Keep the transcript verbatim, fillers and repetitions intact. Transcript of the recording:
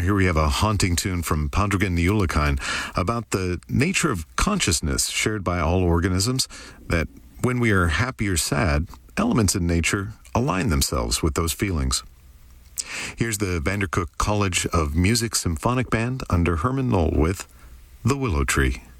here we have a haunting tune from Padraig Nihilakine about the nature of consciousness shared by all organisms, that when we are happy or sad, elements in nature align themselves with those feelings. Here's the Vandercook College of Music Symphonic Band under Herman Knoll with The Willow Tree.